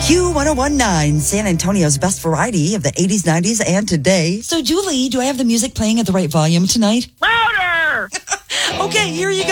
Q1019, San Antonio's best variety of the 80s, 90s, and today. So, Julie, do I have the music playing at the right volume tonight? Louder! Okay, here you go.